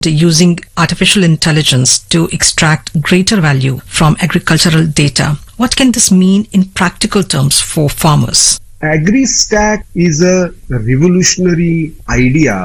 using artificial intelligence to extract greater value from agricultural data. What can this mean in practical terms for farmers? AgriStack is a revolutionary idea